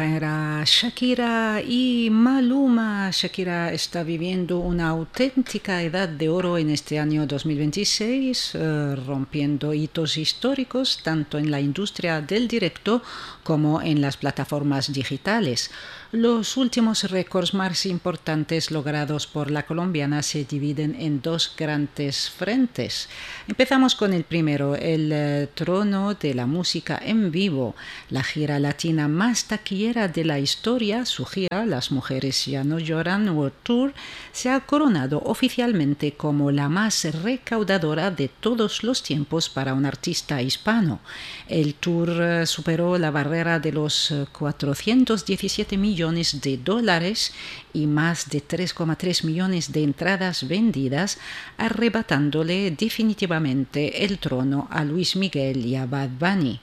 Era Shakira y Maluma. Shakira está viviendo una auténtica edad de oro en este año 2026, rompiendo hitos históricos tanto en la industria del directo como en las plataformas digitales. Los últimos récords más importantes logrados por la colombiana se dividen en dos grandes frentes. Empezamos con el primero, el trono de la música en vivo, la gira latina más taquillera de la historia. Su gira Las Mujeres Ya No Lloran World Tour se ha coronado oficialmente como la más recaudadora de todos los tiempos para un artista hispano. El tour superó la barrera de los 417 millones de dólares y más de 3,3 millones de entradas vendidas, arrebatándole definitivamente el trono a Luis Miguel y a Bad Bunny.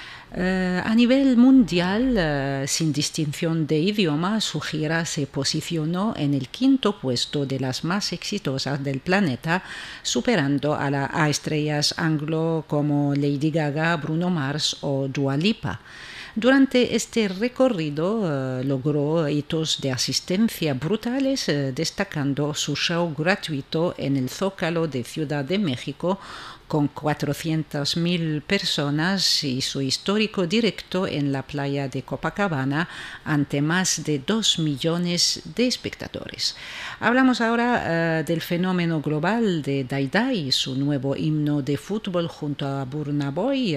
A nivel mundial, sin distinción de idioma, su gira se posicionó en el quinto puesto de las más exitosas del planeta, superando a estrellas anglo como Lady Gaga, Bruno Mars o Dua Lipa. Durante este recorrido logró hitos de asistencia brutales, destacando su show gratuito en el Zócalo de Ciudad de México con 400.000 personas y su histórico directo en la playa de Copacabana ante más de 2 millones de espectadores. Hablamos ahora del fenómeno global de Day Day, su nuevo himno de fútbol junto a Burna Boy,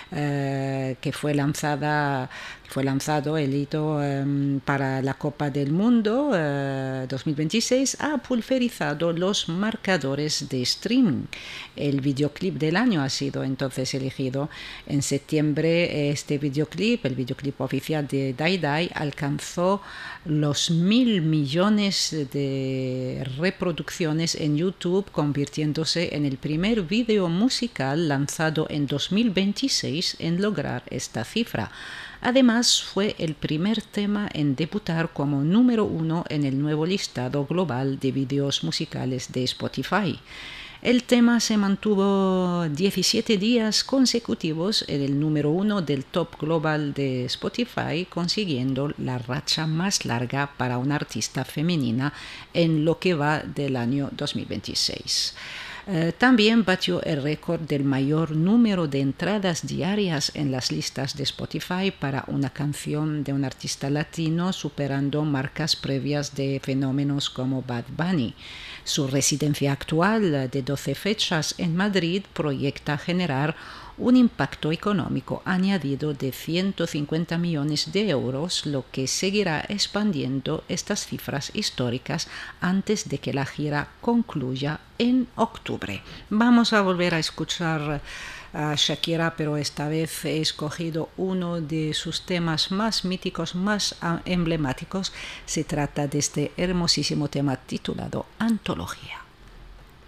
que fue lanzado el hito para la Copa del Mundo 2026, ha pulverizado los marcadores de streaming. El videoclip del año ha sido entonces elegido en septiembre. El videoclip oficial de Day Day, alcanzó los 1.000 millones de reproducciones en YouTube, convirtiéndose en el primer video musical lanzado en 2026 en lograr esta cifra. Además, fue el primer tema en debutar como número 1 en el nuevo listado global de videos musicales de Spotify. El tema se mantuvo 17 días consecutivos en el número 1 del top global de Spotify, consiguiendo la racha más larga para una artista femenina en lo que va del año 2026. También batió el récord del mayor número de entradas diarias en las listas de Spotify para una canción de un artista latino, superando marcas previas de fenómenos como Bad Bunny. Su residencia actual de 12 fechas en Madrid proyecta generar un impacto económico añadido de 150 millones de euros, lo que seguirá expandiendo estas cifras históricas antes de que la gira concluya en octubre. Vamos a volver a escuchar a Shakira, pero esta vez he escogido uno de sus temas más míticos, más emblemáticos. Se trata de este hermosísimo tema titulado Antología.